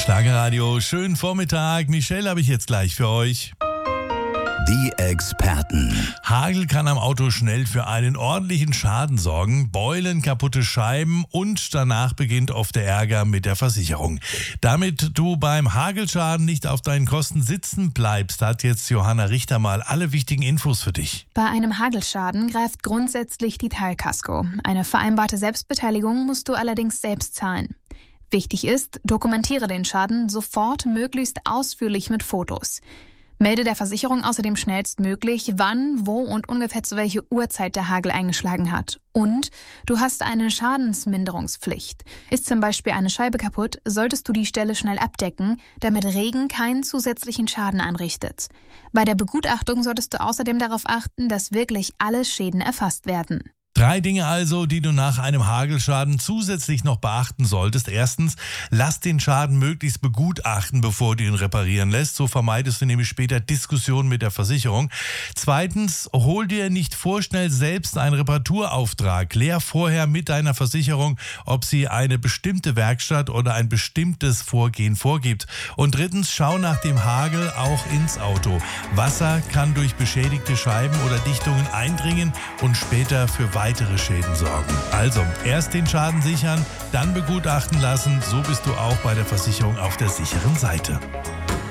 Schlagerradio, schönen Vormittag. Michelle habe ich jetzt gleich für euch. Die Experten. Hagel kann am Auto schnell für einen ordentlichen Schaden sorgen, Beulen, kaputte Scheiben und danach beginnt oft der Ärger mit der Versicherung. Damit du beim Hagelschaden nicht auf deinen Kosten sitzen bleibst, hat jetzt Johanna Richter mal alle wichtigen Infos für dich. Bei einem Hagelschaden greift grundsätzlich die Teilkasko. Eine vereinbarte Selbstbeteiligung musst du allerdings selbst zahlen. Wichtig ist, dokumentiere den Schaden sofort möglichst ausführlich mit Fotos. Melde der Versicherung außerdem schnellstmöglich, wann, wo und ungefähr zu welcher Uhrzeit der Hagel eingeschlagen hat. Und du hast eine Schadensminderungspflicht. Ist zum Beispiel eine Scheibe kaputt, solltest du die Stelle schnell abdecken, damit Regen keinen zusätzlichen Schaden anrichtet. Bei der Begutachtung solltest du außerdem darauf achten, dass wirklich alle Schäden erfasst werden. 3 Dinge also, die du nach einem Hagelschaden zusätzlich noch beachten solltest. Erstens, lass den Schaden möglichst begutachten, bevor du ihn reparieren lässt. So vermeidest du nämlich später Diskussionen mit der Versicherung. Zweitens, hol dir nicht vorschnell selbst einen Reparaturauftrag. Klär vorher mit deiner Versicherung, ob sie eine bestimmte Werkstatt oder ein bestimmtes Vorgehen vorgibt. Und drittens, schau nach dem Hagel auch ins Auto. Wasser kann durch beschädigte Scheiben oder Dichtungen eindringen und später für weitere Schäden sorgen. Also, erst den Schaden sichern, dann begutachten lassen. So bist du auch bei der Versicherung auf der sicheren Seite.